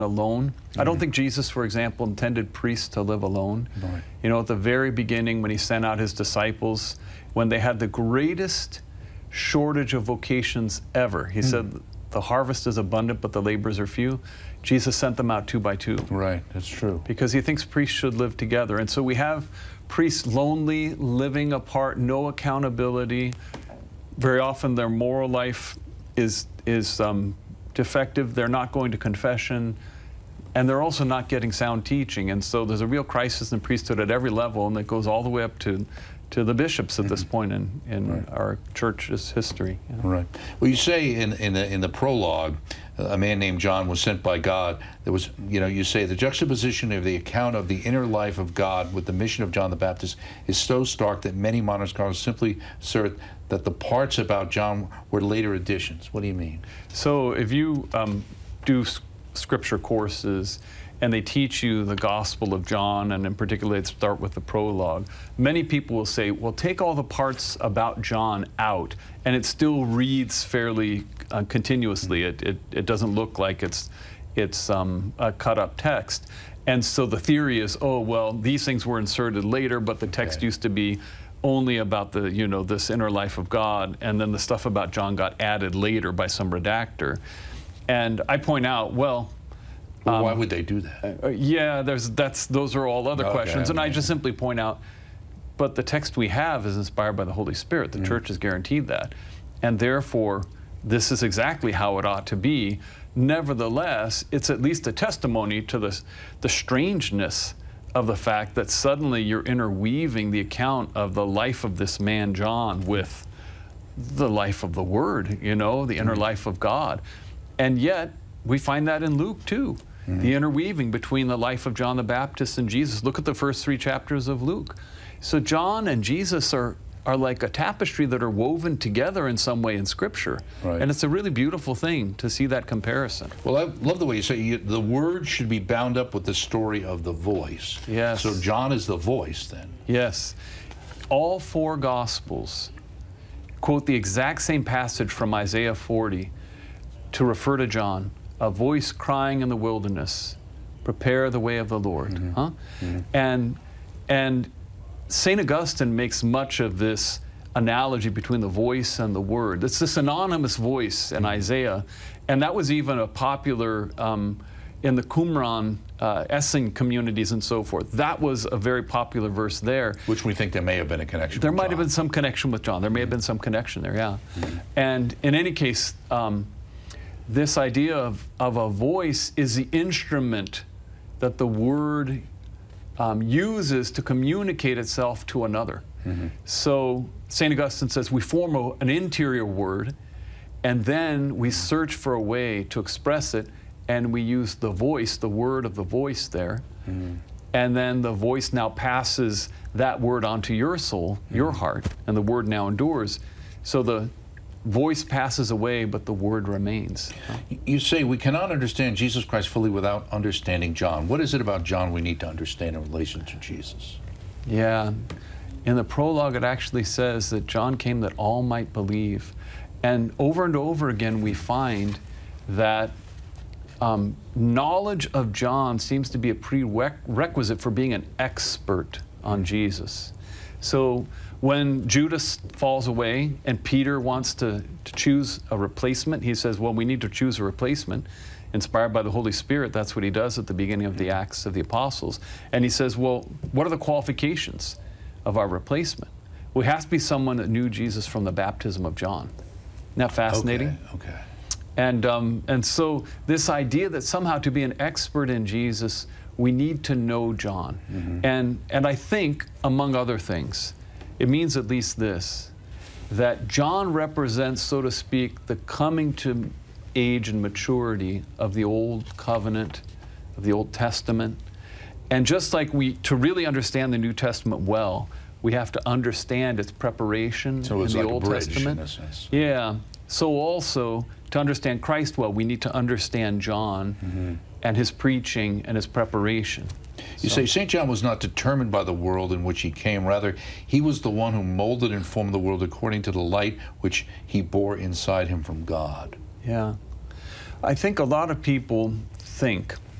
alone. I don't think Jesus, for example, intended priests to live alone. Right. You know, at the very beginning when he sent out his disciples, when they had the greatest shortage of vocations ever, he said, the harvest is abundant, but the laborers are few. Jesus sent them out 2 by 2. Right, that's true. Because he thinks priests should live together. And so we have priests lonely, living apart, no accountability. Very often their moral life is defective. They're not going to confession. And they're also not getting sound teaching. And so there's a real crisis in priesthood at every level, and it goes all the way up to the bishops at this point in our church's history. You know? Right. Well, you say in the prologue, a man named John was sent by God. There was, you say the juxtaposition of the account of the inner life of God with the mission of John the Baptist is so stark that many modern scholars simply assert that the parts about John were later additions. What do you mean? So if you do scripture courses and they teach you the Gospel of John, and in particular they start with the prologue, many people will say, well, take all the parts about John out, and it still reads fairly continuously. It doesn't look like it's a cut-up text. And so the theory is, oh, well, these things were inserted later, but the text used to be only about the, this inner life of God, and then the stuff about John got added later by some redactor. And I point out, well, why would they do that? Yeah, those are all other questions. And I just simply point out, but the text we have is inspired by the Holy Spirit. The church has guaranteed that. And therefore, this is exactly how it ought to be. Nevertheless, it's at least a testimony to the strangeness of the fact that suddenly you're interweaving the account of the life of this man, John, with the life of the Word, the inner life of God. And yet, we find that in Luke, too. The interweaving between the life of John the Baptist and Jesus. Look at the first 3 chapters of Luke. So John and Jesus are like a tapestry that are woven together in some way in Scripture. Right. And it's a really beautiful thing to see that comparison. Well, I love the way you say the Word should be bound up with the story of the voice. Yes. So John is the voice, then. Yes. All 4 Gospels quote the exact same passage from Isaiah 40 to refer to John. A voice crying in the wilderness, prepare the way of the Lord. And St. Augustine makes much of this analogy between the voice and the word. It's this anonymous voice in Isaiah, and that was even a popular in the Qumran Essene communities and so forth. That was a very popular verse there. Which we think there may have been a connection There with might John. have been some connection with John. There may have been some connection there, yeah. And in any case, this idea of a voice is the instrument that the Word uses to communicate itself to another. So St. Augustine says we form an interior word, and then we search for a way to express it, and we use the voice, the word of the voice there, and then the voice now passes that word onto your soul, your heart, and the word now endures. So the voice passes away, but the word remains. You say we cannot understand Jesus Christ fully without understanding John. What is it about John we need to understand in relation to Jesus? Yeah. In the prologue, it actually says that John came that all might believe. And over again, we find that knowledge of John seems to be a prerequisite for being an expert on Jesus. So when Judas falls away and Peter wants to choose a replacement, he says, well, we need to choose a replacement. Inspired by the Holy Spirit, that's what he does at the beginning of the Acts of the Apostles. And he says, well, what are the qualifications of our replacement? Well, it has to be someone that knew Jesus from the baptism of John. Isn't that fascinating? Okay. And so this idea that somehow to be an expert in Jesus, we need to know John. And I think, among other things, it means at least this, that John represents, so to speak, the coming to age and maturity of the Old Covenant, of the Old Testament. And just like to really understand the New Testament well, we have to understand its preparation in the Old Testament. In a sense. Yeah. So also, to understand Christ well, we need to understand John and his preaching and his preparation. You say St. John was not determined by the world in which he came. Rather, he was the one who molded and formed the world according to the light which he bore inside him from God. Yeah. I think a lot of people think